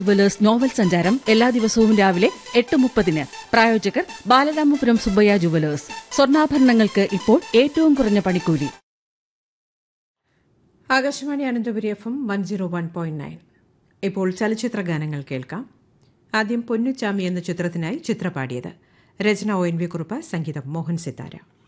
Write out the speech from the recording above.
Jewellers novel സഞ്ചാരം എല്ലാ ദിവസവും രാവിലെ 8:30. പ്രായോജകർ ബാലരാമപുരം സുബ്ബയ്യ ജുവലേഴ്സ്. സ്വർണ്ണാഭരണങ്ങൾക്ക് ഇപ്പോൾ ഏറ്റവും കുറഞ്ഞ പണിക്കൂലി. ആകാശവാണി അനന്തപുരി FM 101.9. ഇപ്പോൾ ചലച്ചിത്ര ഗാനങ്ങൾ കേൾക്കാം. ആദ്യം പൊന്നുച്ചാമി എന്ന ചിത്രത്തിനായി ചിത്ര പാടിയത്. രചന ONV കുറുപ്പ്, സംഗീതം മോഹൻ സിത്താര.